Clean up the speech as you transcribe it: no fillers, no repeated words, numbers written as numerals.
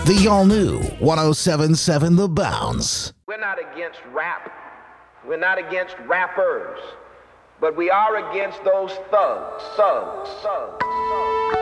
The all-new 107.7 The Bounce. We're not against rap. We're not against rappers. But we are against those thugs.